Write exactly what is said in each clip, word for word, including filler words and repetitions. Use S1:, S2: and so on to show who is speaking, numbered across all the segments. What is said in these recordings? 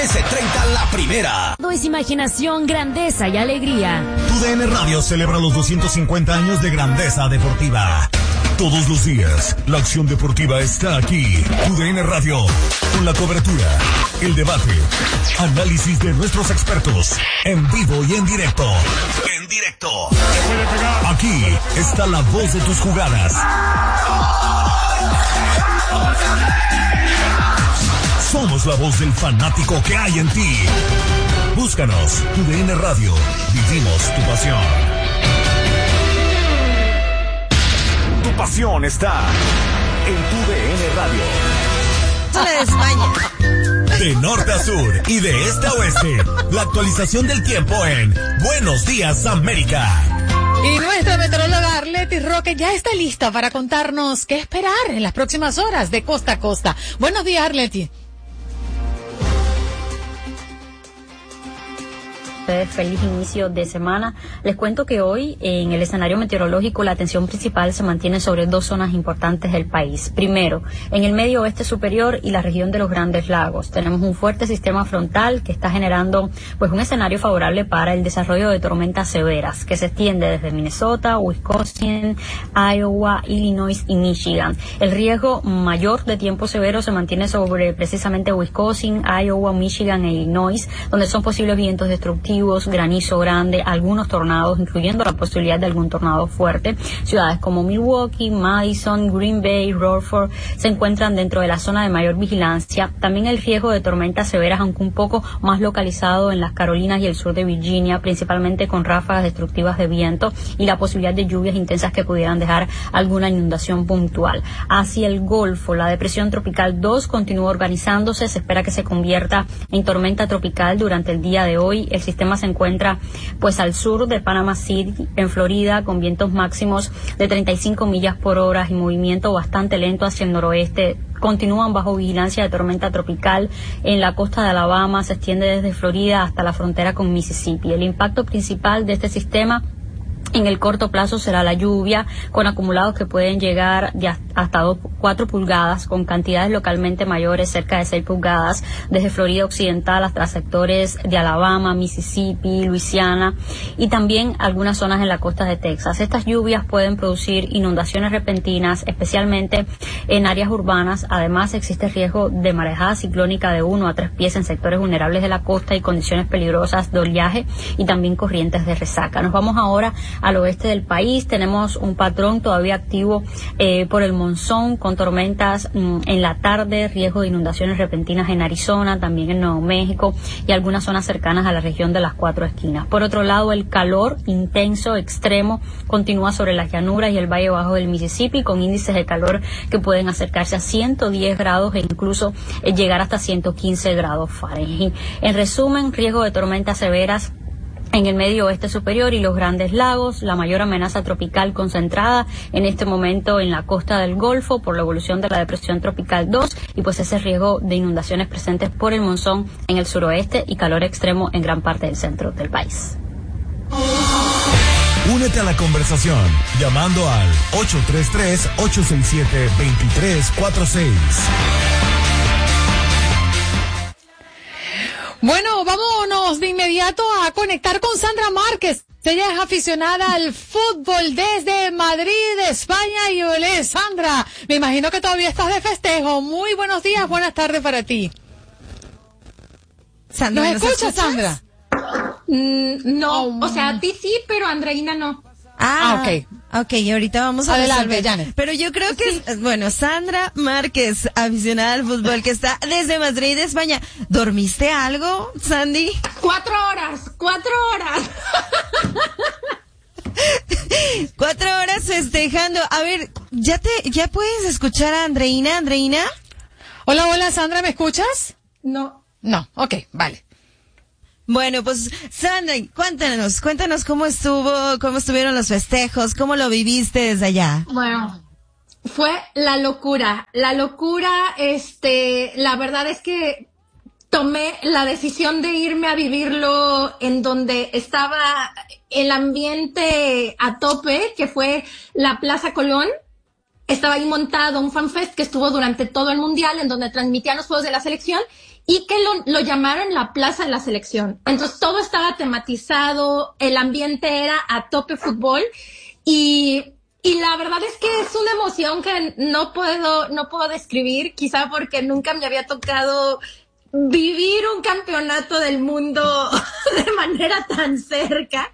S1: ese treinta la primera.
S2: Todo es imaginación, grandeza y alegría.
S3: Tu D N Radio celebra los doscientos cincuenta años de grandeza deportiva. Todos los días, la acción deportiva está aquí. Tu D N Radio, con la cobertura, el debate, análisis de nuestros expertos, en vivo y en directo. En directo. Aquí está la voz de tus jugadas. Somos la voz del fanático que hay en ti. Búscanos, Tu D N Radio. Vivimos tu pasión. Tu pasión está en Tu D N Radio.
S4: Zona de España.
S3: De norte a sur y de este a oeste. La actualización del tiempo en Buenos Días América.
S4: Y nuestra meteoróloga Arleti Roque ya está lista para contarnos qué esperar en las próximas horas de costa a costa. Buenos días, Arleti.
S5: Feliz inicio de semana. Les cuento que hoy en el escenario meteorológico la atención principal se mantiene sobre dos zonas importantes del país. Primero, en el medio oeste superior y la región de los Grandes Lagos. Tenemos un fuerte sistema frontal que está generando pues un escenario favorable para el desarrollo de tormentas severas que se extiende desde Minnesota, Wisconsin, Iowa, Illinois y Michigan. El riesgo mayor de tiempo severo se mantiene sobre precisamente Wisconsin, Iowa, Michigan e Illinois, donde son posibles vientos destructivos, granizo grande, algunos tornados, incluyendo la posibilidad de algún tornado fuerte. Ciudades como Milwaukee, Madison, Green Bay, Rutherford se encuentran dentro de la zona de mayor vigilancia. También el riesgo de tormentas severas, aunque un poco más localizado en las Carolinas y el sur de Virginia, principalmente con ráfagas destructivas de viento y la posibilidad de lluvias intensas que pudieran dejar alguna inundación puntual. Hacia el Golfo, la depresión tropical dos continúa organizándose, se espera que se convierta en tormenta tropical durante el día de hoy. El sistema se encuentra pues al sur de Panama City, en Florida, con vientos máximos de treinta y cinco millas por hora y movimiento bastante lento hacia el noroeste. Continúan bajo vigilancia de tormenta tropical en la costa de Alabama, se extiende desde Florida hasta la frontera con Mississippi. El impacto principal de este sistema en el corto plazo será la lluvia, con acumulados que pueden llegar de hasta cuatro pulgadas, con cantidades localmente mayores, cerca de seis pulgadas, desde Florida Occidental hasta sectores de Alabama, Mississippi, Luisiana y también algunas zonas en la costa de Texas. Estas lluvias pueden producir inundaciones repentinas, especialmente en áreas urbanas. Además, existe riesgo de marejada ciclónica de uno a tres pies en sectores vulnerables de la costa y condiciones peligrosas de oleaje y también corrientes de resaca. Nos vamos ahora al oeste del país. Tenemos un patrón todavía activo eh, por el monzón, con tormentas mm, en la tarde, riesgo de inundaciones repentinas en Arizona, también en Nuevo México y algunas zonas cercanas a la región de las Cuatro Esquinas. Por otro lado, el calor intenso, extremo, continúa sobre las llanuras y el valle bajo del Mississippi, con índices de calor que pueden acercarse a ciento diez grados e incluso eh, llegar hasta ciento quince grados Fahrenheit. En resumen, riesgo de tormentas severas en el medio oeste superior y los Grandes Lagos, la mayor amenaza tropical concentrada en este momento en la costa del Golfo por la evolución de la depresión tropical dos y pues ese riesgo de inundaciones presentes por el monzón en el suroeste y calor extremo en gran parte del centro del país.
S3: Únete a la conversación llamando al ocho tres tres, ocho seis siete, dos tres cuatro seis.
S4: Bueno, vámonos de inmediato a conectar con Sandra Márquez. Ella es aficionada al fútbol desde Madrid, España. Y olé, Sandra, me imagino que todavía estás de festejo. Muy buenos días, buenas tardes para ti.
S6: Sandra,
S4: ¿Nos
S6: ¿nos
S4: escuchas,
S6: escuchas?
S4: Sandra?
S6: Mm, no,
S4: Oh.
S6: o sea, a ti sí, pero a Andreina no.
S4: Ah, ok.
S7: Ok, ahorita vamos a
S4: Adelante,
S7: resolver.
S4: Janet.
S7: Pero yo creo que, es- bueno, Sandra Márquez, aficionada al fútbol, que está desde Madrid, España. ¿Dormiste algo, Sandy?
S6: Cuatro horas, cuatro horas.
S7: Cuatro horas festejando. A ver, ¿ya te, ya puedes escuchar a Andreina? Andreina.
S4: Hola, hola, Sandra, ¿me escuchas?
S6: No.
S4: No, ok, vale.
S7: Bueno, pues, Sandra, cuéntanos, cuéntanos cómo estuvo, cómo estuvieron los festejos, cómo lo viviste desde allá.
S6: Bueno, fue la locura, la locura, este, la verdad es que tomé la decisión de irme a vivirlo en donde estaba el ambiente a tope, que fue la Plaza Colón. Estaba ahí montado un fanfest que estuvo durante todo el mundial, en donde transmitían los juegos de la selección. y que lo, lo llamaron la Plaza de la Selección. Entonces todo estaba tematizado, el ambiente era a tope fútbol y, y la verdad es que es una emoción que no puedo, no puedo describir, quizá porque nunca me había tocado vivir un campeonato del mundo de manera tan cerca.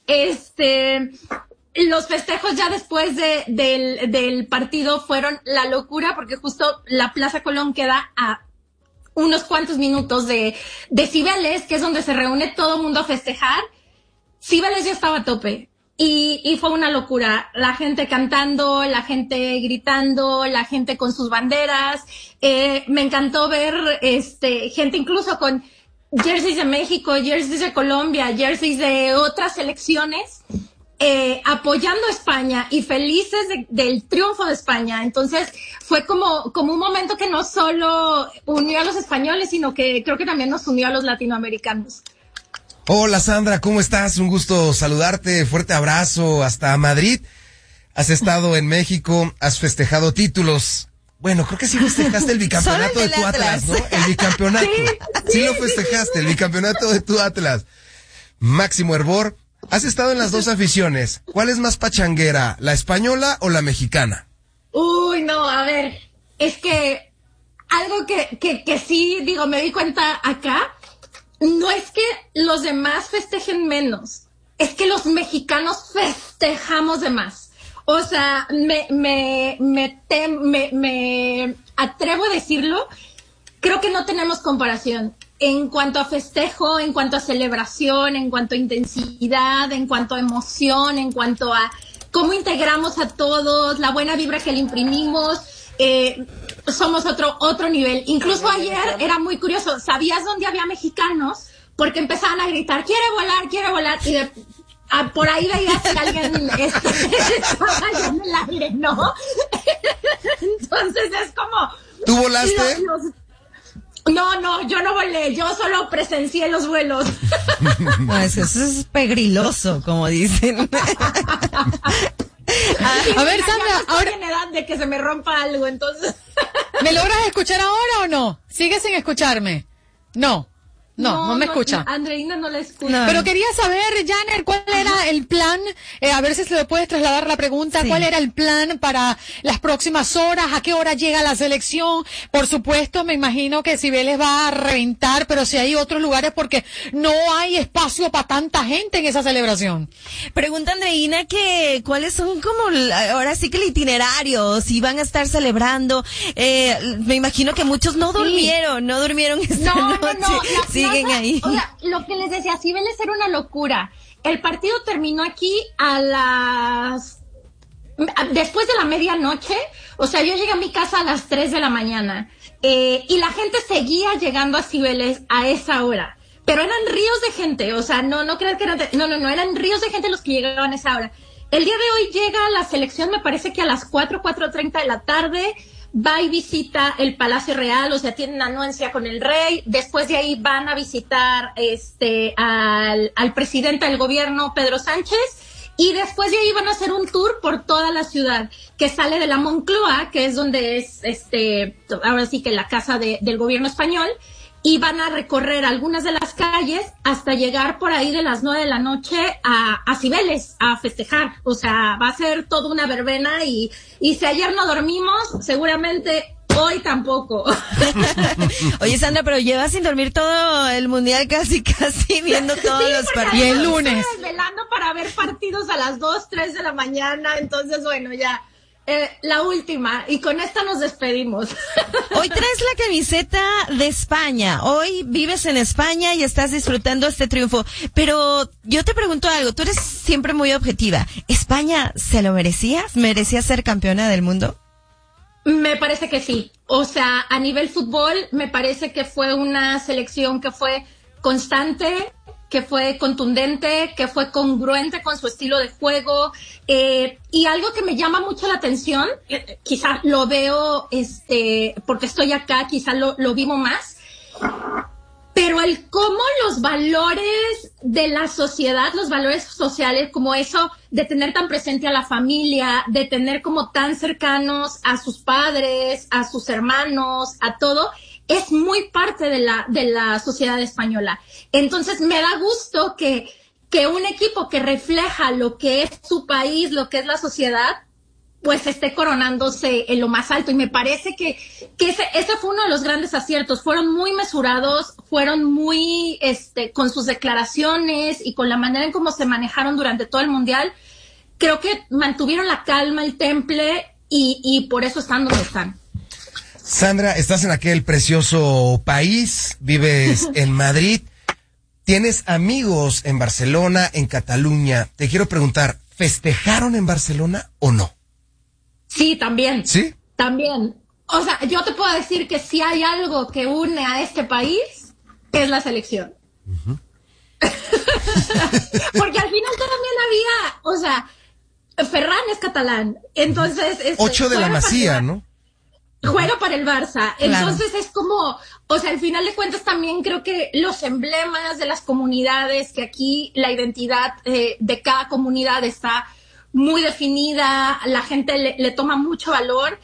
S6: Este, los festejos ya después de, del, del partido fueron la locura porque justo la Plaza Colón queda a unos cuantos minutos de, de Cibeles, que es donde se reúne todo el mundo a festejar. Cibeles ya estaba a tope. Y, y fue una locura. La gente cantando, la gente gritando, la gente con sus banderas. Eh, me encantó ver, este, gente incluso con jerseys de México, jerseys de Colombia, jerseys de otras selecciones, eh, apoyando a España y felices de, del triunfo de España. Entonces, fue como, como un momento que no solo unió a los españoles, sino que creo que también nos unió a los latinoamericanos.
S8: Hola Sandra, ¿cómo estás? Un gusto saludarte, fuerte abrazo hasta Madrid. Has estado en México, has festejado títulos. Bueno, creo que sí festejaste el bicampeonato de tu Atlas, Atlas, ¿no? El bicampeonato. Sí, sí lo festejaste, el bicampeonato de tu Atlas. Máximo Hervor, has estado en las dos aficiones. ¿Cuál es más pachanguera, la española o la mexicana?
S6: Uy, no, a ver, es que algo que, que, que sí, digo, me di cuenta acá. No es que los demás festejen menos, es que los mexicanos festejamos de más. O sea, me, me, me, te, me, me atrevo a decirlo, creo que no tenemos comparación en cuanto a festejo, en cuanto a celebración, en cuanto a intensidad, en cuanto a emoción, en cuanto a cómo integramos a todos, la buena vibra que le imprimimos. Eh, somos otro otro nivel. Incluso ayer era muy curioso. ¿Sabías dónde había mexicanos? Porque empezaban a gritar, quiere volar, quiere volar. Y de, a, por ahí veías que alguien este, estaba allá en el aire, ¿no? Entonces es como...
S8: ¿Tú volaste?
S6: Los, los, no, no, yo no volé. Yo solo presencié los vuelos.
S7: Pues eso es pegriloso, como dicen.
S4: A ver, Sandra,
S6: ahora en edad de que se me rompa algo, entonces.
S4: ¿Me logras escuchar ahora o no? ¿Sigues sin escucharme? No. No, no, no me escucha.
S6: No, Andreina no la escucha.
S4: No. Pero quería saber, Janer, ¿cuál era el plan? Eh, a ver si se le puedes trasladar la pregunta. Sí. ¿Cuál era el plan para las próximas horas? ¿A qué hora llega la selección? Por supuesto, me imagino que Cibeles va a reventar, pero si hay otros lugares porque no hay espacio para tanta gente en esa celebración.
S7: Pregunta Andreina que cuáles son como, ahora sí que el itinerario, si van a estar celebrando. Eh, me imagino que muchos no durmieron, sí. no durmieron esta
S6: no,
S7: noche.
S6: No, no, la,
S7: siguen
S6: no,
S7: ahí.
S6: O sea, lo que les decía, Cibeles era una locura. El partido terminó aquí a las... después de la medianoche, o sea, yo llegué a mi casa a las tres de la mañana, eh, y la gente seguía llegando a Cibeles a esa hora. Pero eran ríos de gente, o sea, no, no creas que eran... De, no, no, no, eran ríos de gente los que llegaban a esa hora. El día de hoy llega la selección, me parece que a las cuatro, cuatro treinta de la tarde... va y visita el Palacio Real, o sea, tienen anuencia con el rey. Después de ahí van a visitar este al, al presidente del gobierno, Pedro Sánchez, y después de ahí van a hacer un tour por toda la ciudad, que sale de la Moncloa, que es donde es, este, ahora sí que la casa de, del gobierno español, y van a recorrer algunas de las calles hasta llegar por ahí de las nueve de la noche a, a Cibeles, a festejar. O sea, va a ser toda una verbena y, y si ayer no dormimos, seguramente hoy tampoco.
S7: Oye, Sandra, pero llevas sin dormir todo el mundial casi, casi viendo todos
S6: sí,
S7: los partidos.
S4: Y el lunes.
S6: Estoy desvelando para ver partidos a las dos, tres de la mañana, entonces bueno, ya. Eh, la última, y con esta nos despedimos.
S7: Hoy traes la camiseta de España, hoy vives en España y estás disfrutando este triunfo, pero yo te pregunto algo, tú eres siempre muy objetiva, ¿España se lo merecía? ¿Merecía ser campeona del mundo?
S6: Me parece que sí, o sea, a nivel fútbol, me parece que fue una selección que fue constante, que fue contundente, que fue congruente con su estilo de juego, eh, y algo que me llama mucho la atención, eh, quizá lo veo, este, porque estoy acá, quizá lo, lo vivo más, pero el cómo los valores de la sociedad, los valores sociales, como eso de tener tan presente a la familia, de tener como tan cercanos a sus padres, a sus hermanos, a todo, es muy parte de la, de la sociedad española. Entonces me da gusto que, que un equipo que refleja lo que es su país, lo que es la sociedad, pues esté coronándose en lo más alto. Y me parece que, que ese, ese fue uno de los grandes aciertos. Fueron muy mesurados, fueron muy, este, con sus declaraciones y con la manera en cómo se manejaron durante todo el Mundial. Creo que mantuvieron la calma, el temple, y, y por eso están donde están.
S8: Sandra, estás en aquel precioso país, vives en Madrid, tienes amigos en Barcelona, en Cataluña. Te quiero preguntar, ¿festejaron en Barcelona o no?
S6: Sí, también.
S8: ¿Sí?
S6: También. O sea, yo te puedo decir que si hay algo que une a este país, es la selección. Uh-huh. Porque al final también había, o sea, Ferran es catalán, entonces... Es,
S8: Ocho de la Masía, ¿no?
S6: Juega para el Barça, entonces claro. Es como, o sea, al final de cuentas también creo que los emblemas de las comunidades, que aquí la identidad eh, de cada comunidad está muy definida, la gente le, le toma mucho valor,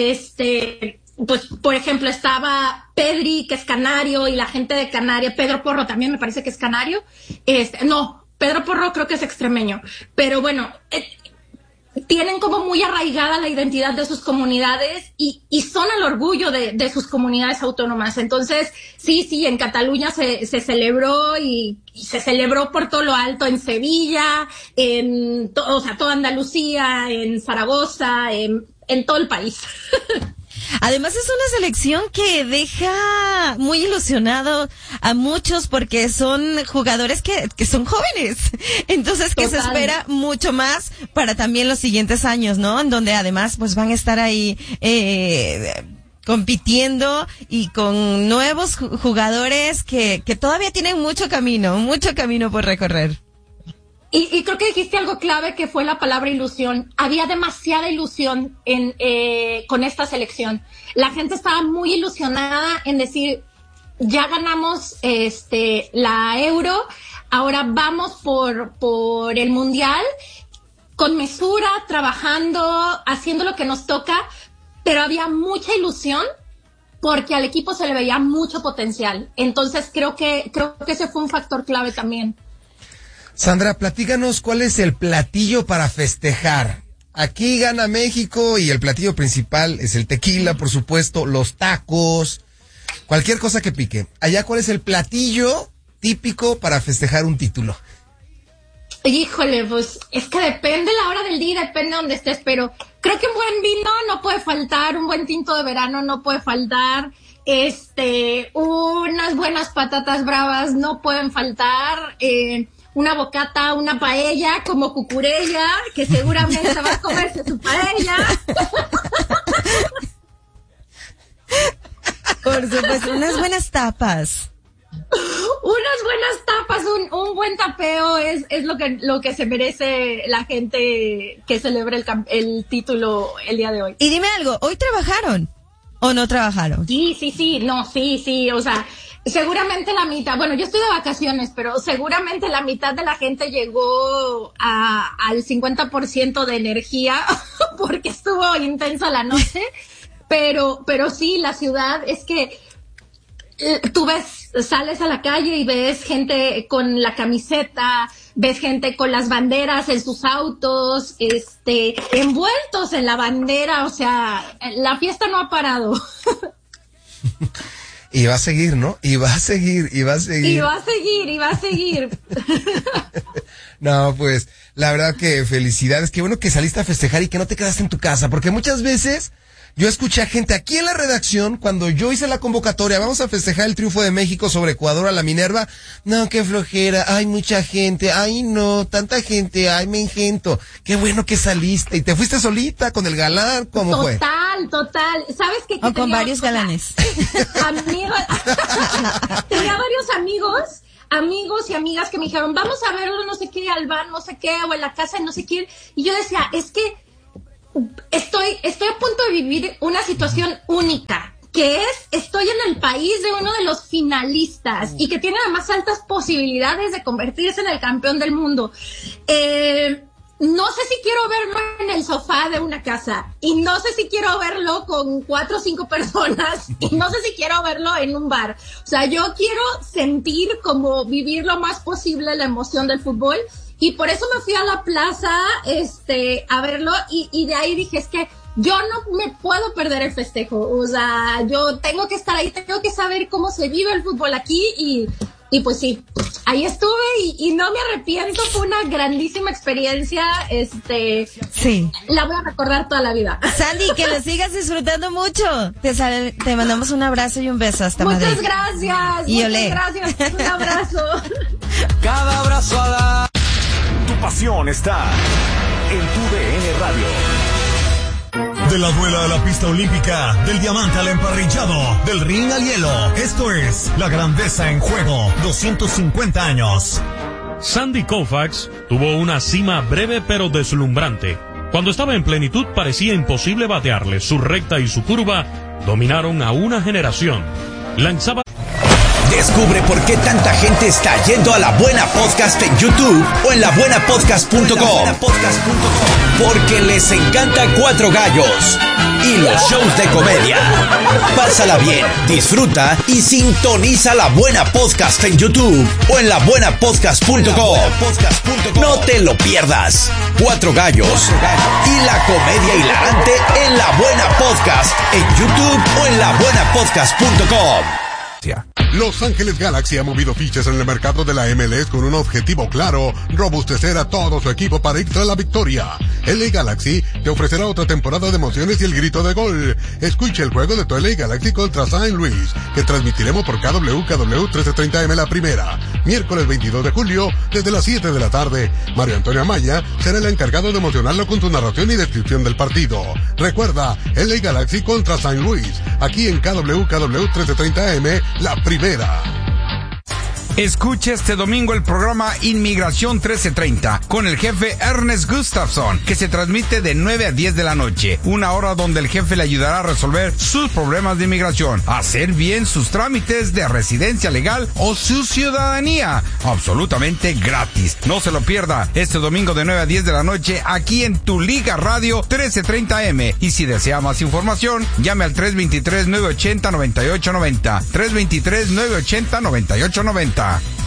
S6: este, pues, por ejemplo, estaba Pedri, que es canario, y la gente de Canarias, Pedro Porro también me parece que es canario, este, no, Pedro Porro creo que es extremeño, pero bueno, eh, tienen como muy arraigada la identidad de sus comunidades y, y son el orgullo de, de sus comunidades autónomas. Entonces, sí, sí, en Cataluña se, se celebró y, y se celebró por todo lo alto, en Sevilla, en to, o sea, toda Andalucía, en Zaragoza, en, en todo el país.
S7: Además es una selección que deja muy ilusionado a muchos porque son jugadores que, que son jóvenes. Entonces que Total. Se espera mucho más para también los siguientes años, ¿no? En donde además pues van a estar ahí eh, compitiendo y con nuevos jugadores que, que todavía tienen mucho camino, mucho camino por recorrer.
S6: Y, y creo que dijiste algo clave que fue la palabra ilusión. Había demasiada ilusión en eh, con esta selección. La gente estaba muy ilusionada en decir, ya ganamos este la Euro, ahora vamos por por el Mundial, con mesura, trabajando, haciendo lo que nos toca, pero había mucha ilusión porque al equipo se le veía mucho potencial. Entonces creo que creo que ese fue un factor clave también.
S8: Sandra, platícanos cuál es el platillo para festejar. Aquí gana México y el platillo principal es el tequila, por supuesto, los tacos, cualquier cosa que pique. Allá, ¿cuál es el platillo típico para festejar un título?
S6: Híjole, pues es que depende la hora del día, depende de donde estés, pero creo que un buen vino no puede faltar, un buen tinto de verano no puede faltar, este, unas buenas patatas bravas no pueden faltar, eh, una bocata, una paella como Cucurella, que seguramente va a comerse su paella.
S7: Por supuesto, unas buenas tapas.
S6: Unas buenas tapas, un, un buen tapeo es, es lo que, lo que se merece la gente que celebra el, el título el día de hoy.
S7: Y dime algo, ¿hoy trabajaron o no trabajaron?
S6: Sí, sí, sí, no, sí, sí, o sea, seguramente la mitad, bueno, yo estoy de vacaciones, pero seguramente la mitad de la gente llegó a, al cincuenta por ciento de energía porque estuvo intensa la noche, pero, pero sí, la ciudad es que tú ves, sales a la calle y ves gente con la camiseta, ves gente con las banderas en sus autos, este, envueltos en la bandera, o sea, la fiesta no ha parado.
S8: Y va a seguir, ¿no? Y va a seguir, y va a seguir.
S6: Y va a seguir, y va a seguir.
S8: No, pues, la verdad que felicidades. Qué bueno que saliste a festejar y que no te quedaste en tu casa, porque muchas veces yo escuché a gente aquí en la redacción, cuando yo hice la convocatoria, vamos a festejar el triunfo de México sobre Ecuador a la Minerva. No, qué flojera, hay mucha gente, ay no, tanta gente, ay me engento. Qué bueno que saliste y te fuiste solita con el galán, ¿cómo
S6: total,
S8: fue?
S6: Total, total. ¿Sabes qué? Que
S7: o con
S6: tenía,
S7: varios galanes.
S6: Amigos, tenía varios amigos, amigos y amigas que me dijeron, vamos a verlo no sé qué, al bar, no sé qué, o en la casa de no sé quién. Y yo decía, es que Estoy, estoy a punto de vivir una situación única, que es, estoy en el país de uno de los finalistas y que tiene además altas posibilidades de convertirse en el campeón del mundo. Eh, no sé si quiero verlo en el sofá de una casa, y no sé si quiero verlo con cuatro o cinco personas, y no sé si quiero verlo en un bar. O sea, yo quiero sentir como vivir lo más posible la emoción del fútbol, y por eso me fui a la plaza, este, a verlo, y, y de ahí dije, es que yo no me puedo perder el festejo. O sea, yo tengo que estar ahí, tengo que saber cómo se vive el fútbol aquí, y Y pues sí, ahí estuve y, y no me arrepiento, fue una grandísima experiencia, este,
S7: sí,
S6: la voy a recordar toda la vida.
S7: Sandy, que lo sigas disfrutando mucho. Te, sal, te mandamos un abrazo y un beso hasta
S6: Muchas
S7: Madrid.
S6: gracias,
S7: y
S6: muchas
S7: olé.
S6: gracias, un abrazo.
S1: Cada abrazo a la... Tu pasión está en tu D N Radio.
S3: De la duela a la pista olímpica, del diamante al emparrillado, del ring al hielo. Esto es La Grandeza en Juego, doscientos cincuenta años.
S9: Sandy Koufax tuvo una cima breve pero deslumbrante. Cuando estaba en plenitud parecía imposible batearle. Su recta y su curva dominaron a una generación. Lanzaba...
S1: Descubre por qué tanta gente está yendo a La Buena Podcast en YouTube o en la buena podcast punto com. Porque les encanta Cuatro Gallos y los shows de comedia. Pásala bien, disfruta y sintoniza La Buena Podcast en YouTube o en la buena podcast punto com. No te lo pierdas. Cuatro Gallos y la comedia hilarante en La Buena Podcast en YouTube o en la buena podcast punto com.
S10: Los Ángeles Galaxy ha movido fichas en el mercado de la M L S con un objetivo claro: robustecer a todo su equipo para ir tras la victoria. L A Galaxy te ofrecerá otra temporada de emociones y el grito de gol. Escucha el juego de tu L A Galaxy contra Saint Louis, que transmitiremos por K W K W trece treinta M la primera, miércoles veintidós de julio, desde las siete de la tarde. Mario Antonio Amaya será el encargado de emocionarlo con su narración y descripción del partido. Recuerda, L A Galaxy contra Saint Louis, aquí en K W K W trece treinta M, la primera.
S11: Escucha este domingo el programa Inmigración trece treinta con el jefe Ernest Gustafson, que se transmite de nueve a diez de la noche, una hora donde el jefe le ayudará a resolver sus problemas de inmigración, hacer bien sus trámites de residencia legal o su ciudadanía, absolutamente gratis. No se lo pierda este domingo de nueve a diez de la noche aquí en Tu Liga Radio trece treinta M. Y si desea más información, llame al tres dos tres, nueve ocho cero, nueve ocho nueve cero, tres dos tres, nueve ocho cero, nueve ocho nueve cero.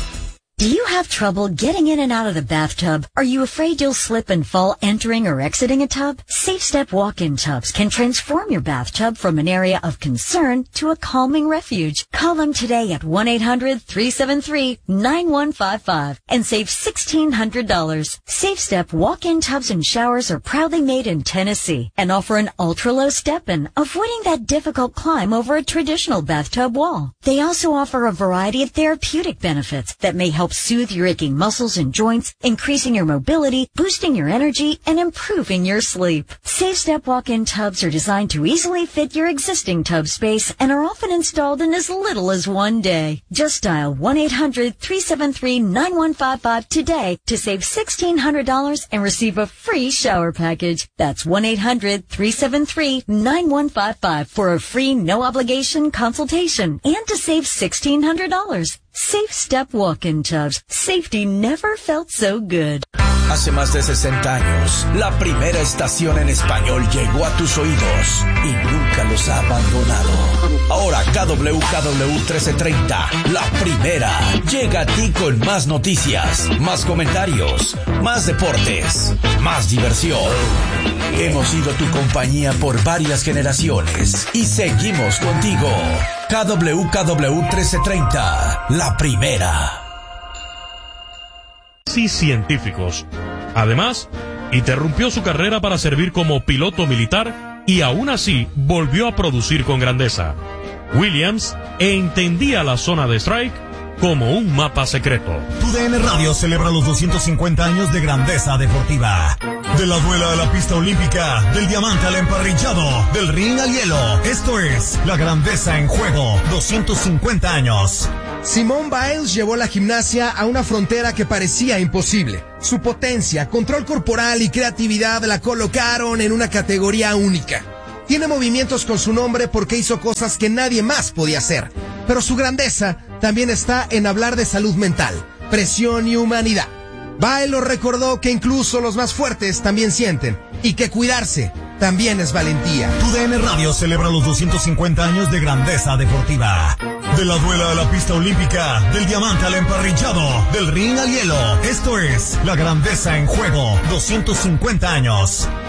S12: Do you have trouble getting in and out of the bathtub? Are you afraid you'll slip and fall entering or exiting a tub? Safe Step walk-in tubs can transform your bathtub from an area of concern to a calming refuge. Call them today at one eight hundred, three seven three, nine one five five and save sixteen hundred dollars. Safe Step walk-in tubs and showers are proudly made in Tennessee and offer an ultra-low step-in, avoiding that difficult climb over a traditional bathtub wall. They also offer a variety of therapeutic benefits that may help soothe your aching muscles and joints, increasing your mobility, boosting your energy, and improving your sleep. Safe Step walk-in tubs are designed to easily fit your existing tub space and are often installed in as little as one day. Just dial one eight hundred, three seven three, nine one five five today to save sixteen hundred dollars and receive a free shower package. That's one eight hundred, three seven three, nine one five five for a free no-obligation consultation and to save sixteen hundred dollars. Safe Step walk-in tubs. Safety never felt so good.
S1: Hace más de sesenta años, la primera estación en español llegó a tus oídos y nunca los ha abandonado. Ahora K W K W trece treinta, la primera, llega a ti con más noticias, más comentarios, más deportes, más diversión. Hemos sido tu compañía por varias generaciones y seguimos contigo. K W K W trece treinta, la primera.
S9: Sí, científicos. Además, interrumpió su carrera para servir como piloto militar y aún así volvió a producir con grandeza. Williams entendía la zona de strike como un mapa secreto.
S3: Tu D N Radio celebra los doscientos cincuenta años de grandeza deportiva. De la duela a la pista olímpica, del diamante al emparrillado, del ring al hielo. Esto es La Grandeza en Juego, doscientos cincuenta años.
S8: Simone Biles llevó la gimnasia a una frontera que parecía imposible. Su potencia, control corporal y creatividad la colocaron en una categoría única. Tiene movimientos con su nombre porque hizo cosas que nadie más podía hacer. Pero su grandeza también está en hablar de salud mental, presión y humanidad. Bailo recordó que incluso los más fuertes también sienten y que cuidarse también es valentía.
S3: Tu D N Radio celebra los doscientos cincuenta años de grandeza deportiva. De la duela a la pista olímpica, del diamante al emparrillado, del ring al hielo. Esto es La Grandeza en Juego, doscientos cincuenta años.